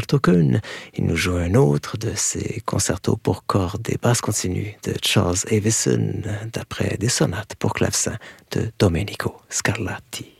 concerto Köln. Il nous joue un autre de ses concertos pour cordes et basses continues de Charles Avison, d'après des sonates pour clavecin de Domenico Scarlatti.